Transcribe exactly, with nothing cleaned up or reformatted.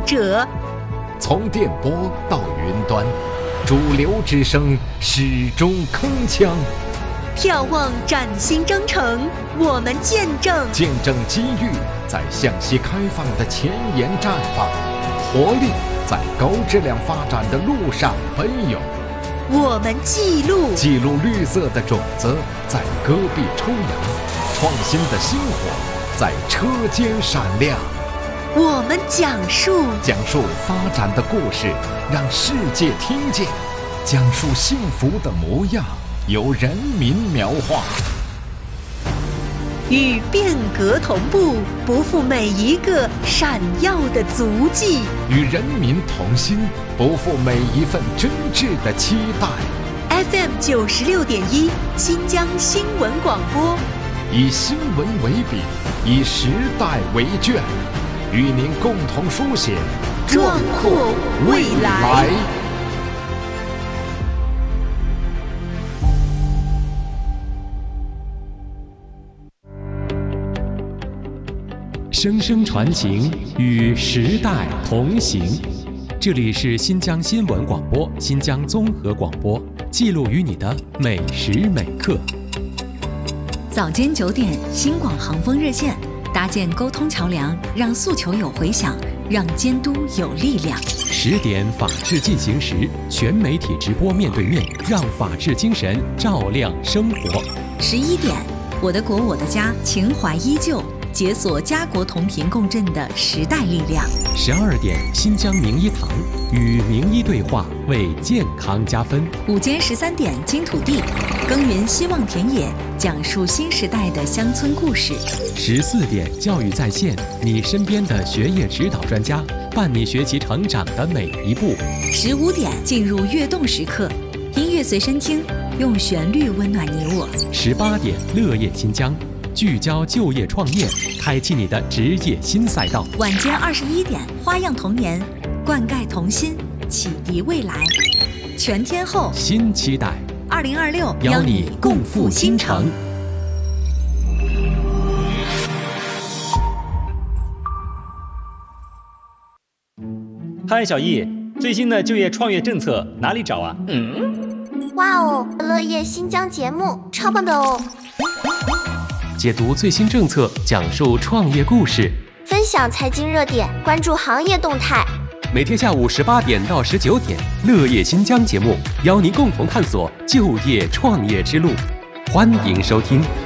者。 从电波到云端，主流之声始终铿锵。 眺望崭新征程，我们见证见证机遇在向西开放的前沿绽放，活力在高质量发展的路上奔涌。 我们记录记录绿色的种子在戈壁抽芽，创新的星火在车间闪亮。 我们讲述讲述发展的故事，让世界听见；讲述幸福的模样，由人民描画。 与变革同步，不负每一个闪耀的足迹； 与人民同心，不负每一份真挚的期待。 F M 九十六点一，新疆新闻广播， 以新闻为笔，以时代为卷，与您共同书写壮阔未来。 声声传情，与时代同行。这里是新疆新闻广播、新疆综合广播，记录于你的每时每刻。 早间九点，新广航风热线搭建沟通桥梁，让诉求有回响，让监督有力量。 十点，法治进行时，全媒体直播面对面，让法治精神照亮生活。 十一点，我的国我的家，情怀依旧。解锁家国同频共振的时代力量。 十二点，新疆名医堂与名医对话，为健康加分。 午间十三点，金土地耕耘希望田野，讲述新时代的乡村故事。 十四点，教育在线，你身边的学业指导专家，伴你学习成长的每一步。 十五点，进入跃动时刻，音乐随身听，用旋律温暖你我。 十八点，乐业新疆。聚焦就业创业，开启你的职业新赛道。 晚间二十一点，花样童年，灌溉童心，启迪未来。全天候新期待， 二零二六邀你共赴新城。 嗨，小易，最新的就业创业政策哪里找啊？ 嗯，哇哦，乐业新疆节目超棒的哦！ 解读最新政策，讲述创业故事， 分享财经热点，关注行业动态。 每天下午十八点到十九点，乐业新疆节目邀您共同探索就业创业之路，欢迎收听。